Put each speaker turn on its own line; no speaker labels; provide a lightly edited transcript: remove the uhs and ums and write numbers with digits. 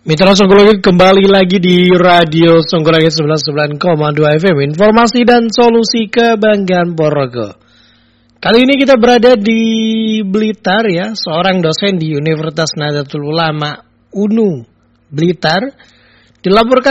Mitra Songgologit kembali lagi di Radio Songgologit 99,2 FM. Informasi dan solusi kebanggaan Ponorogo. Kali ini kita berada di Blitar ya. Seorang dosen di Universitas Nahdlatul Ulama UNU Blitar dilaporkan